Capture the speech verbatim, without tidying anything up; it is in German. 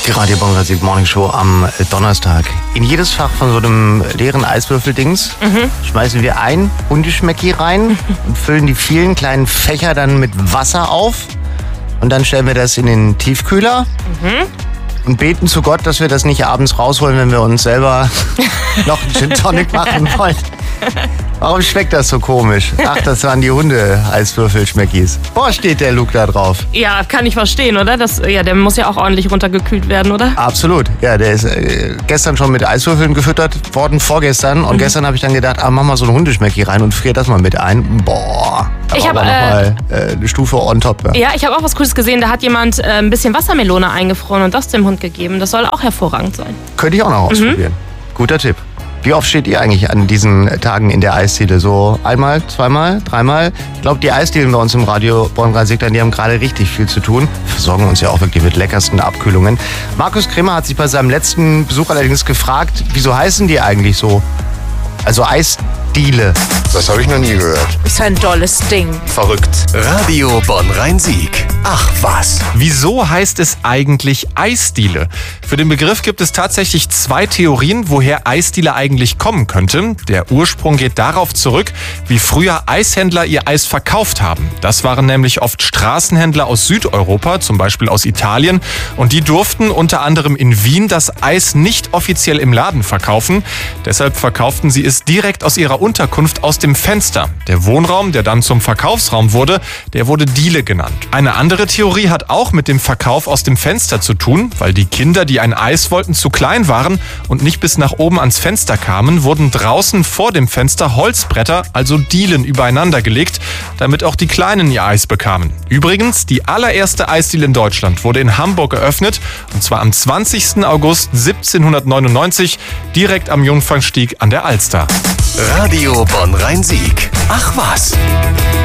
Die Radio Bonn Morning Show am Donnerstag. In jedes Fach von so einem leeren Eiswürfeldings mhm. schmeißen wir ein Hundeschmecki rein und füllen die vielen kleinen Fächer dann mit Wasser auf. Und dann stellen wir das in den Tiefkühler mhm. und beten zu Gott, dass wir das nicht abends rausholen, wenn wir uns selber noch einen Gin Tonic machen wollen. Warum schmeckt das so komisch? Ach, das waren die Hunde-Eiswürfel-Schmeckis. Boah, steht der Luke da drauf. Ja, kann ich verstehen, oder? Das, ja, der muss ja auch ordentlich runtergekühlt werden, oder? Absolut. Ja, der ist äh, gestern schon mit Eiswürfeln gefüttert worden, vorgestern. Und mhm. gestern habe ich dann gedacht, ah, mach mal so ein Hundeschmecki rein und frier das mal mit ein. Boah, da ich war hab, aber nochmal äh, äh, eine Stufe on top. Ja, ja ich habe auch was Cooles gesehen. Da hat jemand äh, ein bisschen Wassermelone eingefroren und das dem Hund gegeben. Das soll auch hervorragend sein. Könnte ich auch noch ausprobieren. Mhm. Guter Tipp. Wie oft steht ihr eigentlich an diesen Tagen in der Eisdiele? So einmal, zweimal, dreimal? Ich glaube, die Eisdielen bei uns im Radio Bonn-Rhein-Sieg-Land, die haben gerade richtig viel zu tun. Versorgen uns ja auch wirklich mit leckersten Abkühlungen. Markus Kremer hat sich bei seinem letzten Besuch allerdings gefragt, wieso heißen die eigentlich so? Also Eisdiele. Das habe ich noch nie gehört. Ist ein tolles Ding. Verrückt. Radio Bonn-Rhein-Sieg. Ach was. Wieso heißt es eigentlich Eisdiele? Für den Begriff gibt es tatsächlich zwei Theorien, woher Eisdiele eigentlich kommen könnte. Der Ursprung geht darauf zurück, wie früher Eishändler ihr Eis verkauft haben. Das waren nämlich oft Straßenhändler aus Südeuropa, zum Beispiel aus Italien. Und die durften unter anderem in Wien das Eis nicht offiziell im Laden verkaufen. Deshalb verkauften sie es direkt aus ihrer Unterkunft aus dem Fenster. Der Wohnraum, der dann zum Verkaufsraum wurde, der wurde Diele genannt. Eine andere Theorie hat auch mit dem Verkauf aus dem Fenster zu tun, weil die Kinder, die ein Eis wollten, zu klein waren und nicht bis nach oben ans Fenster kamen, wurden draußen vor dem Fenster Holzbretter, also Dielen, übereinander gelegt, damit auch die Kleinen ihr Eis bekamen. Übrigens, die allererste Eisdiele in Deutschland wurde in Hamburg eröffnet, und zwar am zwanzigsten August siebzehnhundertneunundneunzig, direkt am Jungfernstieg an der Alster. Radio Bonn-Rhein-Sieg. Ach was.